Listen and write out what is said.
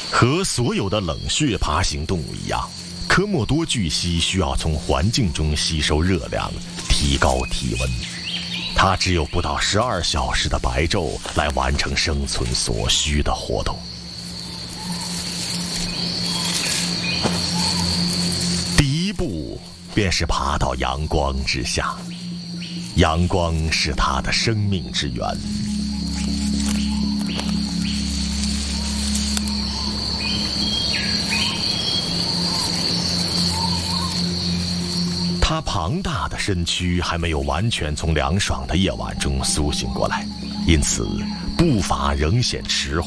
和所有的冷血爬行动物一样，科莫多巨蜥需要从环境中吸收热量，提高体温。它只有不到12小时的白昼来完成生存所需的活动。第一步便是爬到阳光之下，阳光是它的生命之源。它庞大的身躯还没有完全从凉爽的夜晚中苏醒过来，因此步伐仍显迟缓。